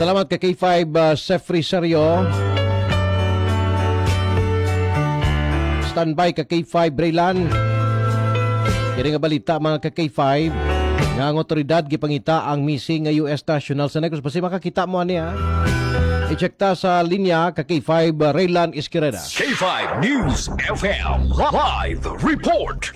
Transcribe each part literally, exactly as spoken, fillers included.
Salamat kay K five uh, Sefri Serio. Standby ka K five Raylan. Kini nga balita mga ka K five nga ang otoridad gipangita ang missing nga U S national sa Negros. Basta makakita mo ani ha. I-check ta sa linya ka K five uh, Raylan Isquireda. K five News F M Live Report.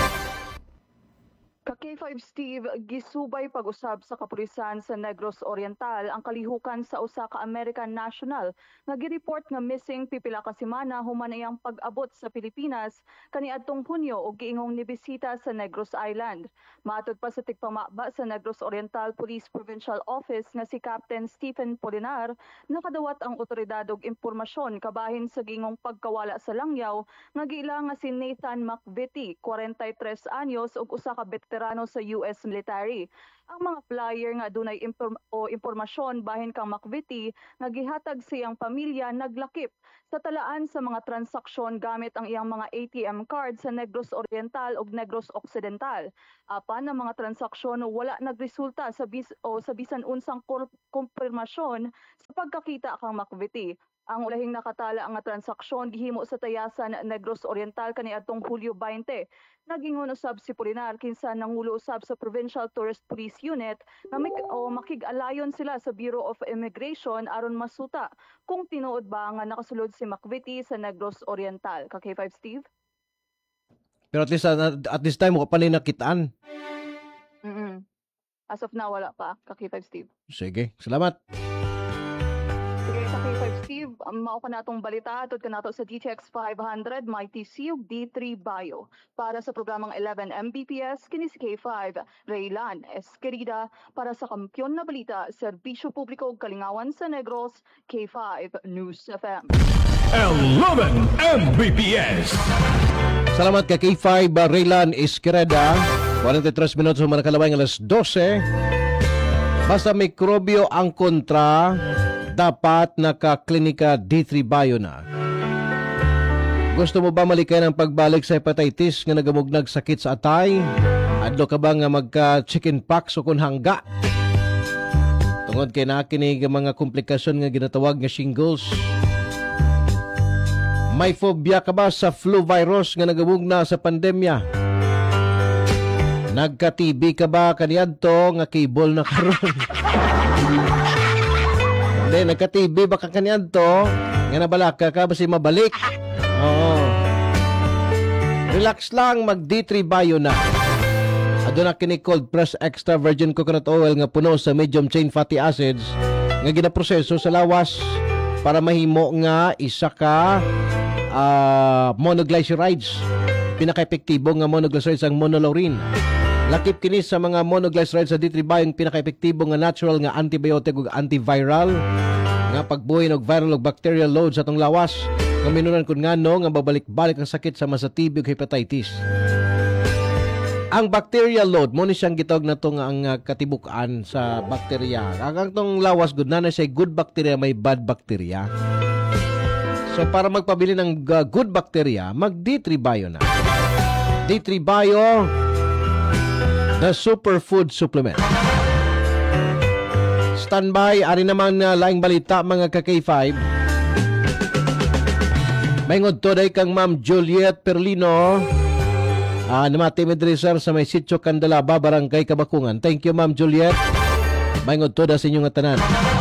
Ka K five Steve, gisubay pag-usab sa kapulisan sa Negros Oriental ang kalihukan sa usa ka American national nga gi-report nga missing pipila ka semana human iyang pag-abot sa Pilipinas kaniadtong Hunyo ug giingong nibisita sa Negros Island. Matud pa sa tigpamaba sa Negros Oriental Police Provincial Office nga si Captain Stephen Polinar, nakadawat ang otoridad og impormasyon kabahin sa giingong pagkawala sa langyaw nga giila nga si Nathan McVitie, forty-three anyos ug usa ka veterano sa U S military. Ang mga flyer nga dunay inform o impormasyon bahin kang McVitie nga gihatag siyang pamilya naglakip sa talaan sa mga transaksyon gamit ang iyang mga A T M card sa Negros Oriental ug Negros Occidental. Apan ang mga transaksyon wala nagresulta sa bis o sa bisan unsang kumpirmasyon sa pagkakita kang McVitie. Ang ulahing nakatala ang transaksyon gihimo sa tayasan Negros Oriental kaniadtong Hulyo twenty. Nagingon usab si Polinar kinsa nangulo usab sa Provincial Tourist Police Unit na may, o makig-alayon sila sa Bureau of Immigration aron masuta kung tinuod ba nga nakasulod si McVitie sa Negros Oriental. Ka K five Steve? Pero at least uh, at this time mo pa rin nakitaan. Mm-mm. As of now wala pa. Ka K five Steve. Sige, salamat. Sige, sa K five Steve, um, mao ka natong balita atod kanato sa D T X five hundred may T C ug D three Bio. Para sa programang eleven M B P S kini si K five Raylan Esquerida para sa Kampiyon na Balita, Serbisyo Publiko ug Kalingawan sa Negros, K five News F M. eleven M B P S. Salamat kay K five uh, Raylan Isquireda. forty-three minutos humana kalaway ng alas twelve. Basta mikrobyo ang kontra, dapat naka-klinika D three Bio na. Gusto mo ba malikay ng pagbalik sa hepatitis nga nagamugnag sakit sa atay? Adlo ka ba nga magka-chicken pox o kunhangga? Tungod kay nakinig ang mga komplikasyon nga ginatawag nga shingles. May phobia ka ba sa flu virus nga nagamugna sa pandemya? Nagka-T B ka ba kaniadto nga cable na karon? Hindi, nagka-T B ba ka kaniadto nga nabalaka ka basi mabalik? Oo. Relax lang, mag D three Bio na. Aduna kini cold press extra virgin coconut oil nga puno sa medium chain fatty acids nga ginaproseso sa lawas para mahimo nga isa ka uh, monoglycerides. Pinaka-epektibo nga monoglycerides ang monolaurin. Lakip kini sa mga monoglycerides sa D three Bio ang pinaka-epektibo nga natural nga antibiotic ug antiviral nga pagbuhin og viral ug bacterial load sa atong lawas. Nga minunan kun ngano nga babalik-balik ang sakit sa sa T B ug hepatitis. Ang bacterial load mo ni siyang gitawag na to nga ang uh, katibukan sa bakterya. Ang tong lawas gud na siya good bacteria may bad bacteria. So para magpabili ng uh, good bacteria, mag D three Bio na. D three Bio, the superfood supplement. Standby, ari naman uh, laing balita mga ka K five. Mayngod to day kang Ma'am Juliet Perlino. Ah, uh, namati medresar sa may sitio Candalaba, Barangay Kabakungan. Thank you Ma'am Juliet. Mayngod to da sa inyong tanan.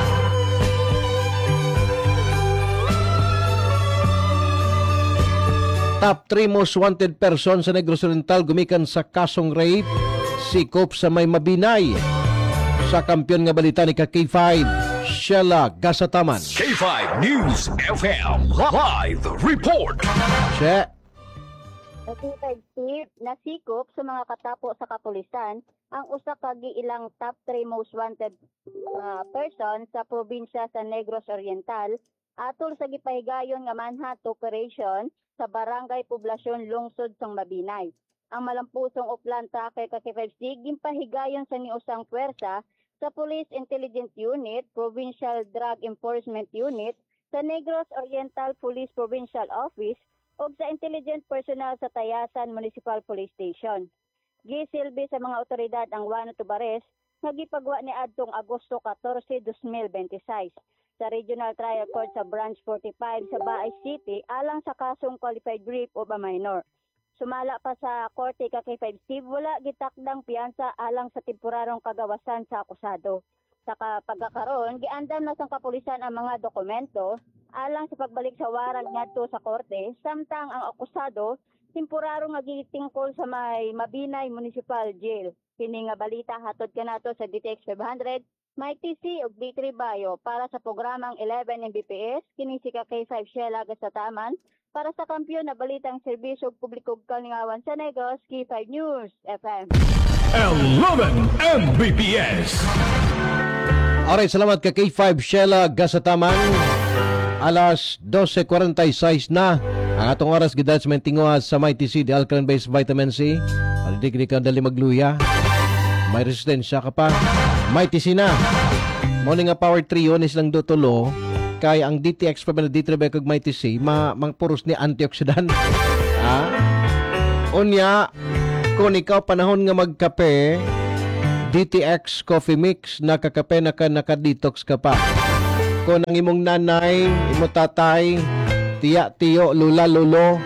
Top three most wanted person sa Negros Oriental gumikan sa kasong rape, sikop sa may Mabinay. Sa kampiyon nga balita ni ka K five, Sheila Gasataman. K five News F M Live Report. Che. Nakita Steve, nasikop sa mga katapo sa kapulisan ang usa ka giilang top three most wanted uh, person sa probinsya sa Negros Oriental atol sa gipahigayon nga manhunt operation sa Barangay Poblasyon Lungsod sang Mabinay. Ang malampusong uplan trake ka K five C gimpahigayon sa niusang puwersa sa Police Intelligence Unit, Provincial Drug Enforcement Unit, sa Negros Oriental Police Provincial Office o sa intelligent personnel sa Tayasan Municipal Police Station. Gisilbi sa mga otoridad ang Juan Tubares nga gipagwa ni adtong Agosto fourteen, two thousand twenty-six sa Regional Trial Court sa Branch forty-five sa Baay City alang sa kasong qualified rape of a minor. Sumala pa sa korte ka kay five Steve, wala gitakdang piyansa alang sa temporarong kagawasan sa akusado. Sa pagkakaroon, giandam na sang kapulisan ang mga dokumento alang sa pagbalik sa warang ngadto sa korte, samtang ang akusado temporarong nga gitingkol sa may Mabinay Municipal Jail. Kini nga balita hatod kanato sa D T X five hundred, Mike T C ug D three Bayo para sa programang eleven M B P S, kini si K five Sheila Gasataman. Para sa kampiyon na balitang serbisyo publiko kalingawan sa Negros, K five News F M. eleven M B P S. Alright, salamat ka K five Sheila Gasataman. Alas twelve forty-six na ang atong oras gidal sa mentinguha sa Mighty C, the alkaline-based vitamin C. Alidik di ka dali magluya. May resistensya ka pa. Mighty C na. Morning nga power trio ni silang dotulo. Kay ang D T X Pamela D three kag Mighty C ma mangpuros ni antioxidant. Ha? Unya, kung ikaw panahon nga magkape, D T X Coffee Mix, nakakape na ka, naka-detox ka pa. Kung ang imong nanay, imo tatay, tiya, tiyo, lula, lolo,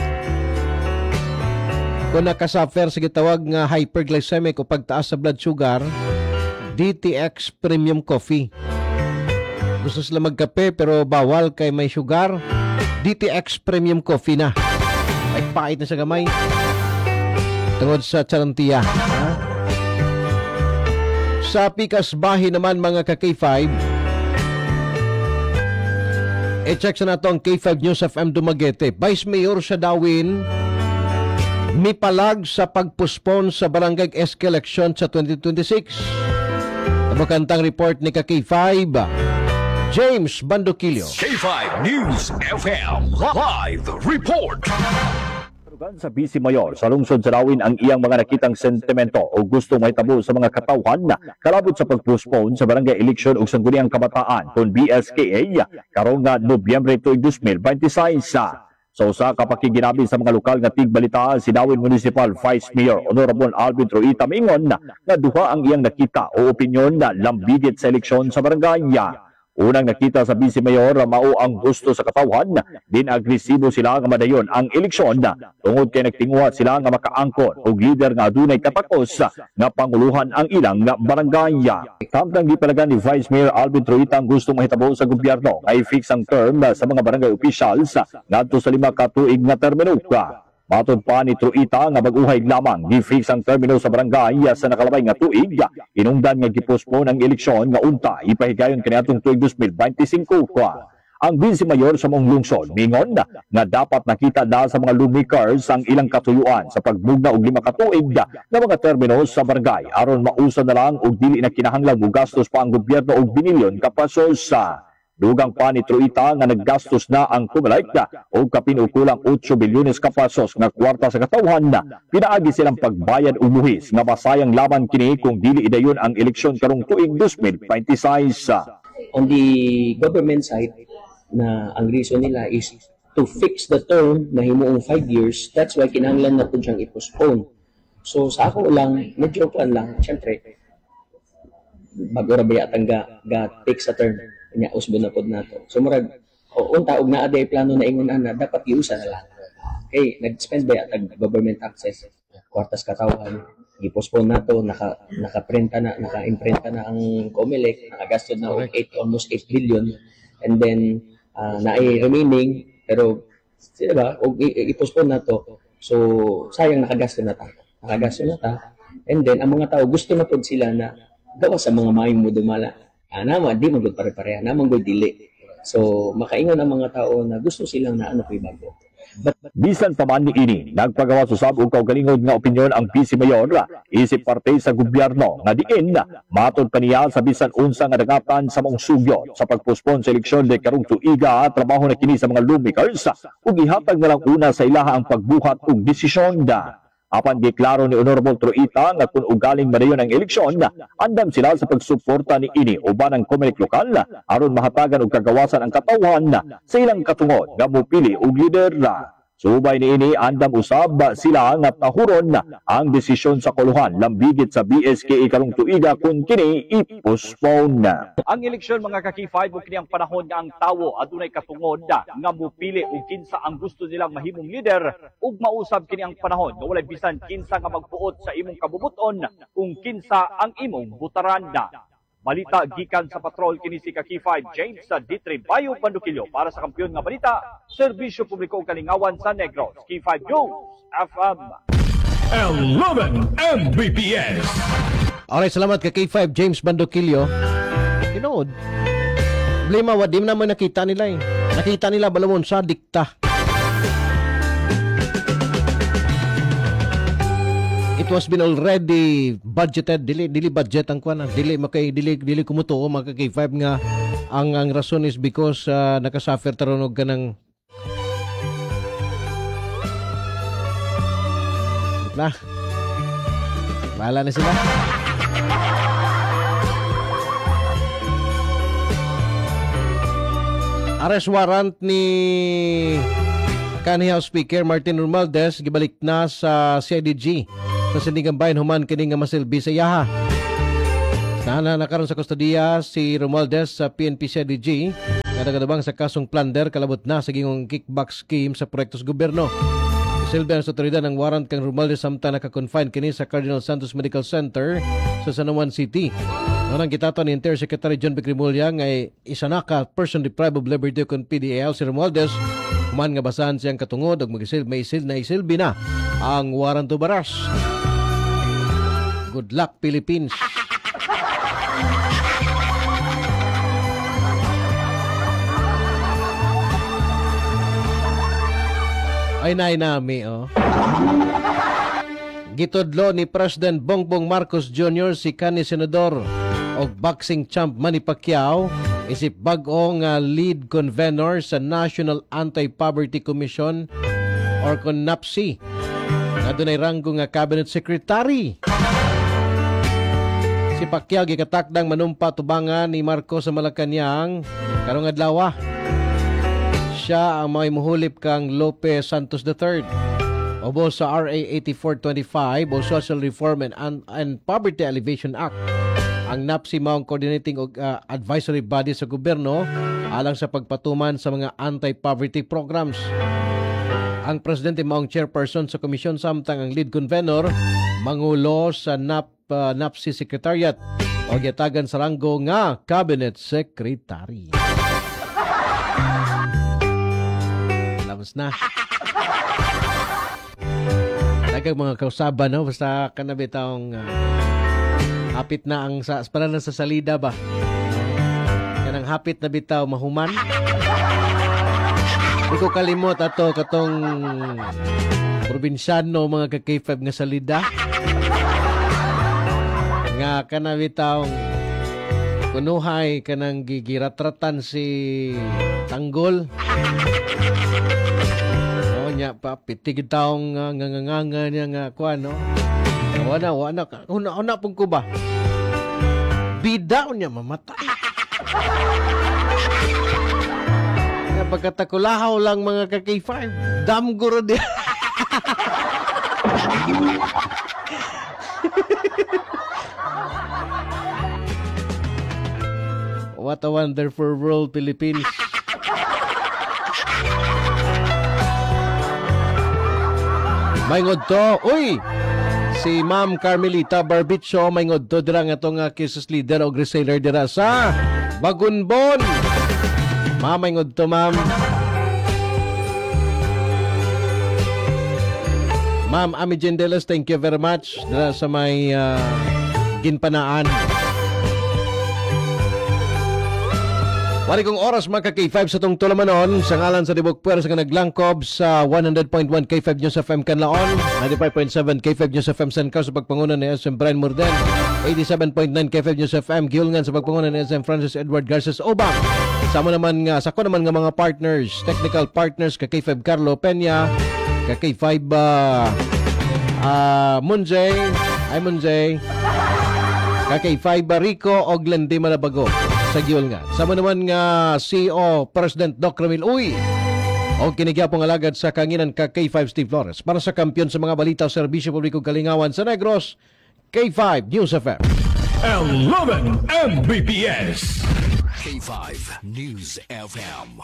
kung nakasuffer sa gitawag nga hyperglycemic o pagtaas sa blood sugar, D T X Premium Coffee. Gusto sila magkape pero bawal kay may sugar, D T X Premium Coffee na. Ay pait na sa gamay. Tungod sa charantiya. Ha? Sa Pikas Bahi naman mga ka-K five, i-check sa nato ang K five News F M Dumaguete. Vice Mayor sa Dawin, mipalag sa pagpuspon sa barangay S K election sa twenty twenty-six. Tabukantang report ni ka-K five, James Bandokilio. K five News F M Live Report. Karugan sa Bisi Mayor sa lungsod sa Dawin ang iyang mga nakitang sentimento o gusto mahitabo sa mga katawhan na kalabot sa pagpostpone sa barangay election ug sangguniang kabataan kon B S K A karong nga Nobyembre two thousand twenty-six. Sa usa ka pakiginabi sa mga lokal nga tigbalitaan, si Dawin Municipal Vice Mayor Honorable Alvin Troita mingon na nga duha ang iyang nakita o opinyon na lambigit sa eleksyon sa barangay. Unang nakita sa Vice Mayor, mao ang gusto sa katawhan, din agresibo sila nga madayon ang eleksyon tungod kay nagtinguha sila nga makaangkon og leader nga adunay katakos nga panguluhan ang ilang nga barangay. Samtang gipalagan ni Vice Mayor Alvin Troita ang gusto mahitabo sa gobyerno ay fix ang term sa mga barangay officials ngadto sa lima ka tuig nga termino. Matod pa ni Troita nga mag-uhay lamang gi-fix ang termino sa barangay sa nakalabay nga tuig, inungdan nga gipospone ang eleksyon nga unta ipahigayon kaniadtong tuig two thousand twenty-five. Ang Vice Mayor sa mong lungsod mingon nga dapat nakita na sa mga lawmakers ang ilang katuyuan sa pagbugna og lima ka tuig nga mga termino sa barangay aron mausa na lang og dili na kinahanglan mo gastos pa ang gobyerno og binilyon ka pesos. Dugang pa ni Troita nga naggastos na ang Comelec o kapinukulang eight bilyones ka pesos nga kwarta sa katawhan na pinaagi silang pagbayad og buhis nga masayang laban kini kung dili idayon ang eleksyon karong tuig two thousand twenty-six. On the government side, na ang reason nila is to fix the term na himuong five years, that's why kinahanglan na po siyang i-postpone. So sa ako lang, medyo pan lang, syempre, bago rabaya atang ga, ga take sa term niya usbo na pod nato. So murag o unta og naa day plano na ingon ana dapat iusa na lang. Okay, nag-spend ba atag government access kwartas katawhan gi-postpone nato naka naka-printa na naka-imprenta na ang Comelec, nakagastod na og eight almost eight billion and then uh, naay remaining pero sila ba og i-postpone nato. So sayang nakagasto na ta. Nakagasto na ta. And then ang mga tao gusto na pod sila na gawa sa mga mayong mo dumala. Ana mo di magud pare-pareha namang gud dili. So makaingon ang mga tao na gusto silang na ano koy bago. But, but bisan pa man ni ini nagpagawa sa sab og kaugalingod nga opinyon ang Vice Mayor isip parte sa gobyerno nga diin matod pa niya sa bisan unsa nga dagatan sa mong sugyot sa pagpospon sa eleksyon de karong tuiga trabaho na kini sa mga lawmakers ug ihatag na lang una sa ilaha ang pagbuhat og desisyon da. Apan giklaro ni Honorable Troita nga kung ugaling madayon ang eleksyon, andam sila sa pagsuporta ni ini uban ang Comelec lokal aron mahatagan og kagawasan ang katawhan sa ilang katungod nga mopili og lider. Subay niini andam usab sila nga tahuron ang desisyon sa kuluhan lambigit sa B S K A karong tuiga kun kini i-postpone. Ang eleksyon mga ka-K five o kini ang panahon nga ang tawo adunay katungod nga mupili og kinsa ang gusto nilang mahimong leader ug mausab kini ang panahon nga walay bisan kinsa nga magpuot sa imong kabubuton kung kinsa ang imong butaran. Balita gikan sa patrol kini si ka-K five James sa Ditri Bayo Bandukilyo para sa kampiyon nga balita, serbisyo publiko ug kalingawan sa Negros, K five News F M. eleven M B P S. Alright, salamat ka K five James Bandokilyo. Tinood. Problema, wadi mo naman nakita nila eh. Nakita nila balawon sa dikta. It was been already budgeted, dili dili budget ang kuan, dili makay dili dili kumutuo mga K five nga ang ang rason is because uh, nakasuffer taron og kanang lah. Bahala na sila. Arrest warrant ni kanhi House Speaker Martin Romualdez gibalik na sa C I D G sa Sinigang Bayan human kini nga masilbi sa yaha. Sana nakaroon sa kustodiya si Romualdez sa P N P C I D G kadagdabang sa kasong plunder kalabot na sa gingong kickback scheme sa proyektos gobyerno. Silbihan sa otoridad ng warrant kang Romualdez samtang naka-confine kini sa Cardinal Santos Medical Center sa San Juan City. Noong kitato ni Interior Secretary John Becrimulya nga isa na ka person deprived of liberty kung P D A L si Romualdez human nga basahan siyang katungod ug magisil may isil na isilbi na ang warrant of arrest. Good luck, Philippines. Ay nay nami, oh. Gitudlo ni President Bongbong Marcos Junior si kanhi senador og boxing champ Manny Pacquiao isip bag-o nga lead convener sa National Anti-Poverty Commission or kon N A P C. Adunay ranggo nga cabinet secretary. Si Pacquiao gikatakdang manumpa tubangan ni Marcos sa Malacañang karong adlaw. Siya ang may muhulip kang Lopez Santos the third. Obo sa R A eighty-four twenty-five o Social Reform and, and Poverty Alleviation Act. Ang N A P C maong coordinating og uh, advisory body sa gobyerno alang sa pagpatuman sa mga anti-poverty programs. Ang presidente maong chairperson sa komisyon samtang ang lead convener mangulo sa N A P, uh, N A P C Secretariat o gitagan sa ranggo nga Cabinet Secretary. Labas na. Dagang mga kausaban, no? Basta kanabitang uh, hapit na ang sa para na sa salida ba. Kanang hapit na bitaw mahuman. Di ko kalimot ato katong probinsyano mga ka-K five nga salida. Nga kanabitang kunuhay kanang gigiratratan si Tanggol. O nya pa pitig taong uh, nganganga niya nga kuan no. Wala wala ka. Una una pong ko ba? Bidaw niya mamatay. Pagkatakulahaw lang mga ka-K five. Damguro din. What a wonderful world, Philippines. Maingod to. Uy! Si Ma'am Carmelita Barbicho, maingod to dira nga itong uh, cases leader o reseller dira sa Bagunbon. Ma'am, maingod to, ma'am. Ma'am Ami Jendelas, thank you very much dira sa may uh, ginpanaan. Wari kong oras mga ka-K five sa tong tulamanon sa ngalan sa Dibok Puwer sa naglangkob sa one hundred point one K five News F M Canlaon, ninety-five point seven K five News F M San Carlos sa pagpangunan ni S M Brian Morden, eighty-seven point nine K five News F M Gilngan sa pagpangunan ni S M Francis Edward Garces Obang. Sama naman nga, sa ko naman nga mga partners, technical partners ka K five Carlo Peña, ka K five uh, uh, Munjay, ay Munjay, ka K five Rico o Glende Malabago sa Gilngan. Sama naman nga C E O President Doc Ramil Uy, O kinigyapong alagad sa kanginan ka K five Steve Flores para sa kampiyon sa mga balita sa Serbisyo Publiko Kalingawan sa Negros, K five News F M. eleven M B P S. K five News F M.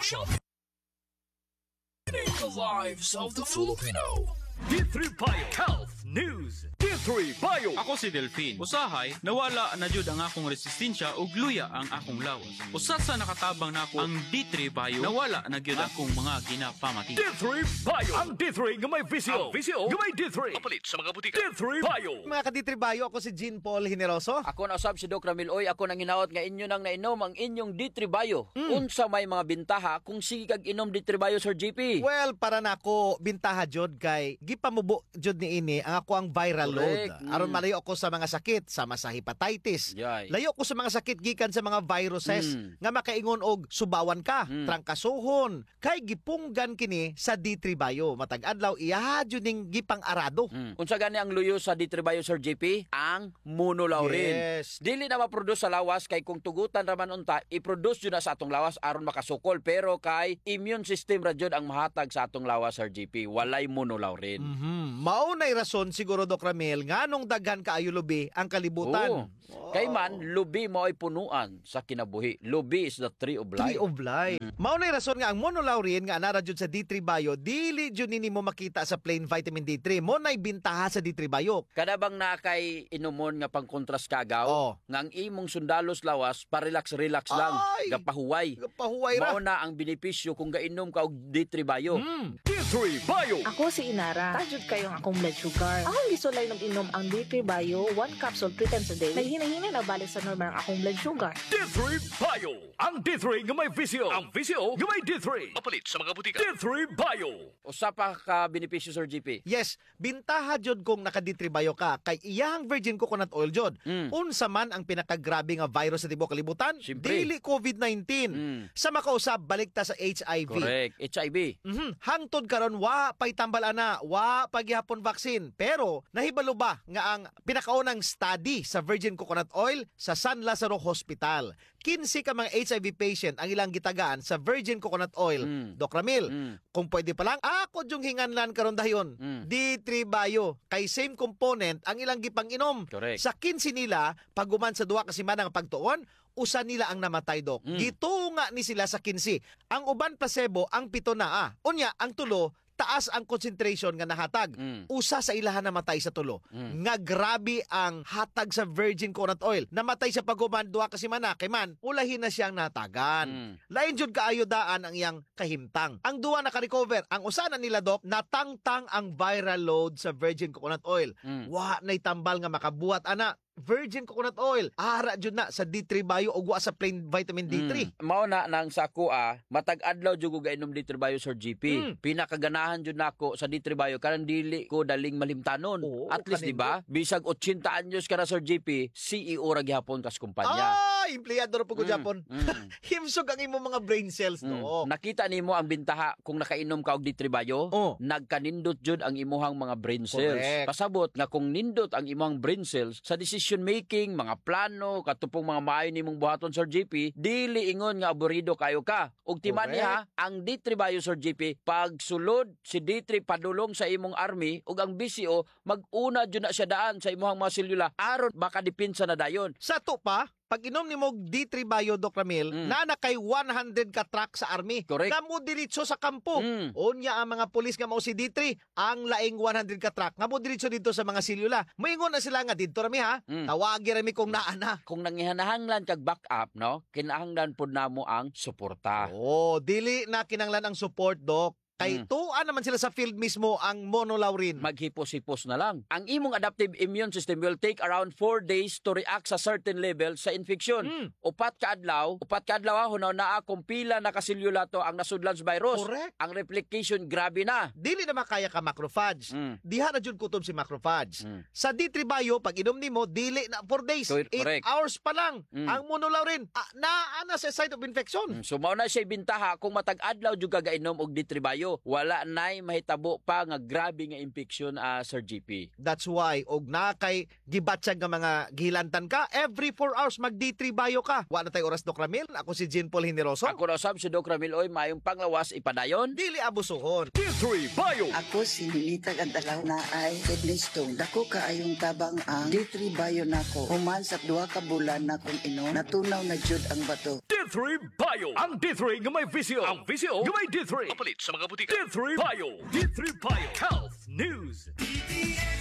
The lives of the Filipino. D three Bio Health News. D three Bio. Ako si Delphine. Usahay, nawala na jud ang akong resistensya ug luya ang akong lawas. Usa sa nakatabang nako ang D three Bio, nawala na gyud akong mga ginapamati. D three Bio. Ang D three nga may visio. Ang visio nga may D three. Kapalit sa mga butika. D three Bio. Mga kaditribayo, ako si Jean Paul Generoso. Ako na usab si Doc Ramil Oy, ako nang hinaot nga inyo nang nainom ang inyong D three Bio. Unsa may mga bintaha kung sige kag inom D three Bio, Sir G P? Well, para nako bintaha jud kay gipamubo jud ni ini ang ako ang viral Correct. load. Mm. Aron malayo ako sa mga sakit, sama sa hepatitis. Yay. Layo ko sa mga sakit gikan sa mga viruses Mm. nga makaingon og subawan ka, Mm. trangkasuhon. Kay gipunggan kini sa D three Bio. Matag adlaw iya jud ning gipang arado. Hmm. Unsa gani ang luyo sa D three Bio, Sir G P? Ang monolaurin. Yes. Dili na ma-produce sa lawas kay kung tugutan raman unta, i-produce yun na sa atong lawas aron makasukol, pero kay immune system ra jud ang mahatag sa atong lawas, Sir G P. Walay monolaurin. Mhm. Mao nay rason siguro Doc Ramil nganong daghan kaayo lubi ang kalibutan. Oo. Kay man, lubi mo ay punuan sa kinabuhi. Lubi is the tree of life. Tree of life. Mao nay rason nga ang monolaurin nga anara jud sa D three Bio dili jud nini mo makita sa plain vitamin D three. Mo nay bintaha sa D three Bio. Kada bang na kay inumon nga pang kontras kagaw, Oh. nga ang imong sundalos lawas, pa-relax-relax lang, Ay! gapahuway. Pahuway ra. Mao na ang benepisyo kung gainom ka og D three Bio. Mm. D three Bio. Ako si Inara. Tajud kayong akong blood sugar. Akong gisulay nung inom ang D three Bio, one capsule three times a day. Naghinay-hinay na balik sa normal ang akong blood sugar. D three Bio. Ang D three nga may visio. Ang visio nga may D three. Kapalit sa mga butika. D three Bio. Usa pa ka benepisyo, Sir G P. Yes, bintaha jud kung naka D three Bio ka kay iyang virgin coconut oil jud. Mm. Unsa man ang pinakagrabe nga virus sa tibuok kalibutan? Siyempre. Dili COVID nineteen. Mm. Sa makausab balik ta sa H I V. Correct. H I V. Mhm. Hangtod karon wa pay tambal ana, wa paghihapon vaccine. Pero nahibalo ba nga ang pinakaunang study sa virgin coconut oil sa San Lazaro Hospital. kinse ka mga H I V patient ang ilang gitagaan sa virgin coconut oil. Mm. Doc Ramil, Mm. kung pwede pa lang, ako yung hinganlan karon dayon. Mm. D three Bio, kay same component ang ilang gipang inom. Correct. Sa kinse nila, paguman sa duha ka semana nga pagtuon, usa nila ang namatay, Dok. Mm. Gitunga ni sila sa kinse. Ang uban placebo, ang pito na ah. Unya, ang tulo, taas ang concentration nga nahatag. Mm. Usa sa ilahan namatay sa tulo. Mm. Nga grabe ang hatag sa virgin coconut oil. Namatay sa paguman duha ka semana kay man ulahin na siyang natagan. Mm. Lain jud kaayo daan ang iyang kahimtang. Ang duha naka-recover. Ang usa na nila, Dok, natangtang ang viral load sa virgin coconut oil. Mm. Wa nay tambal nga makabuhat ana. Virgin coconut oil. Ara jud na sa D three Bio ug wa sa plain vitamin D three. Mm. Mao na nang sa ako ah, matag adlaw jud ko gainom D three Bio, Sir G P. Mm. Pinakaganahan jud nako sa D three Bio karon dili ko daling malimtanon. Oo, At least di ba? Bisag eighty anyos ka na, Sir G P, C E O ra gihapon kas kumpanya. Ah, empleyado ra po ko Mm, Japon. mm. Himsog ang imo mga brain cells, Mm. no. Nakita nimo ang bintaha kung nakainom ka og D three Bio? Oh. Nagkanindot jud ang imuhang mga brain cells. Correct. Pasabot nga kung nindot ang imong brain cells sa decision making, mga plano, katupong mga maayo nimong buhaton, Sir G P, dili ingon nga aburido kayo ka. Ug timan Correct. niya ang D three Bio, Sir G P, pag sulod si D three padulong sa imong army ug ang B C O mag-una jud na siya daan sa imong mga selula aron baka dipinsa na dayon. Sa to pa, pag inom ni mo D three Bio, Doc Ramil, Mm. na na kay one hundred ka truck sa army. Correct. Kamo diretso sa kampo. Mm. Unya ang mga pulis nga mao si D three, ang laing one hundred ka truck nga mo diretso dito sa mga silula. Moingon na sila nga didto rami ha. Mm. Tawagi rami kung naa na. Kung nangihanahanglan kag backup, no, kinahanglan pud namo ang suporta. Oh, dili na kinanglan ang support, Doc. Kay Mm. tuan naman sila sa field mismo ang monolaurin. Maghipos-hipos na lang. Ang imong adaptive immune system will take around four days to react sa certain level sa infection. Mm. Upat ka adlaw, upat ka adlaw hunaw naa kung pila na kaselula to ang nasudlan sa virus. Correct. Ang replication grabe na. Dili na makaya ka macrophage. Mm. Diha na jud kutob si macrophage. Mm. Sa D three Bio, pag inom nimo, dili na four days. Cor- eight correct. hours pa lang. Mm. Ang monolaurin, ah, naa na sa site of infection. Mm, So mao na siya bintaha kung matag adlaw jud ka gainom og D three Bio. Bayo. Wala nay mahitabo pa nga grabe nga infection uh, Sir G P. That's why, og na kay gibatsag nga mga gilantan ka, every four hours mag D three Bayo ka. Wala tay oras, Doc Ramil. Ako si Jean Paul Hineroso. Ako na sab si Doc Ramil Oy, mayong panglawas ipadayon. Dili abusuhon. D three Bayo. Ako si Ninita Gandalaw na ay kidney stone. Dako kaayong tabang ang D three Bayo nako. Human sa duha ka bulan na kung ino, natunaw na jud ang bato. D three Bayo. Ang D three nga may visyo. Ang visyo nga may D three. Mapalit sa mga butika. D three Bayo. D three Bayo. Health News.